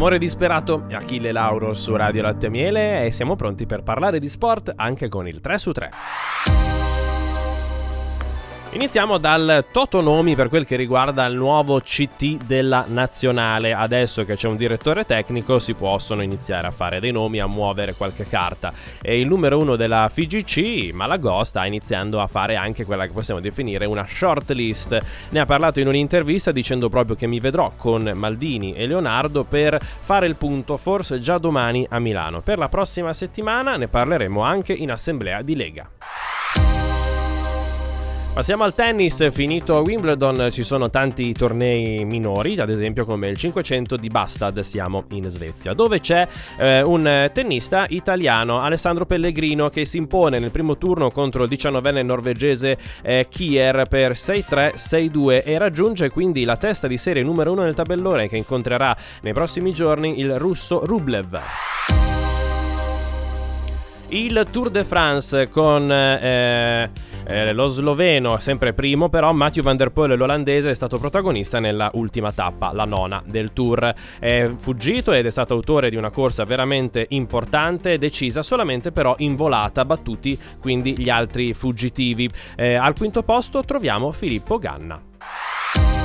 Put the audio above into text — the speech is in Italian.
Amore disperato, Achille Lauro su Radio Latte e Miele, e siamo pronti per parlare di sport anche con il 3 su 3. Iniziamo dal Totonomi per quel che riguarda il nuovo CT della nazionale. Adesso che c'è un direttore tecnico si possono iniziare a fare dei nomi, a muovere qualche carta, e il numero 1 della FIGC, Malagò, sta iniziando a fare anche quella che possiamo definire una shortlist. Ne ha parlato in un'intervista dicendo proprio che mi vedrò con Maldini e Leonardo per fare il punto, forse già domani a Milano. Per la prossima settimana ne parleremo anche in assemblea di Lega. Passiamo al tennis. Finito Wimbledon ci sono tanti tornei minori, ad esempio come il 500 di Bastad, siamo in Svezia, dove c'è un tennista italiano, Alessandro Pellegrino, che si impone nel primo turno contro il 19enne norvegese Kier per 6-3, 6-2 e raggiunge quindi la testa di serie numero 1 nel tabellone, che incontrerà nei prossimi giorni il russo Rublev. Il Tour de France con lo sloveno sempre primo, però Mathieu van der Poel, l'olandese, è stato protagonista nella ultima tappa, la 9ª del Tour. È fuggito ed è stato autore di una corsa veramente importante, decisa solamente però in volata, battuti quindi gli altri fuggitivi. Al quinto posto troviamo Filippo Ganna.